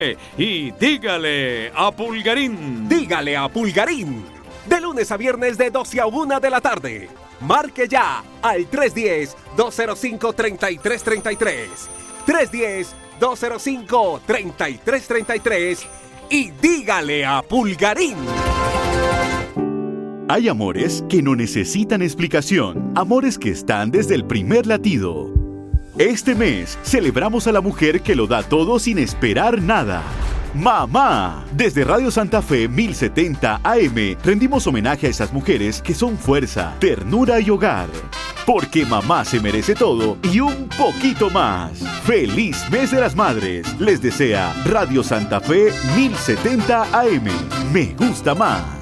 Y dígale a Pulgarín. Dígale a Pulgarín. De lunes a viernes de 12 a 1 de la tarde. Marque ya al 310-205-3333. 310-205-3333. Y dígale a Pulgarín. Hay amores que no necesitan explicación. Amores que están desde el primer latido. Este mes celebramos a la mujer que lo da todo sin esperar nada. ¡Mamá! Desde Radio Santa Fe 1070 AM rendimos homenaje a esas mujeres que son fuerza, ternura y hogar. Porque mamá se merece todo y un poquito más. ¡Feliz Mes de las Madres! Les desea Radio Santa Fe 1070 AM. Me gusta más.